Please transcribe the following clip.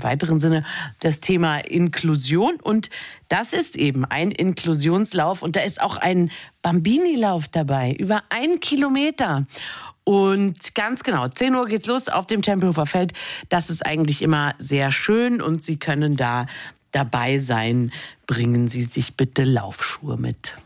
weiteren Sinne das Thema Inklusion. Und das ist eben ein Inklusionslauf. Und da ist auch ein Bambini-Lauf dabei, über 1 Kilometer. Und ganz genau, 10 Uhr geht's los auf dem Tempelhofer Feld. Das ist eigentlich immer sehr schön und Sie können da dabei sein. Bringen Sie sich bitte Laufschuhe mit.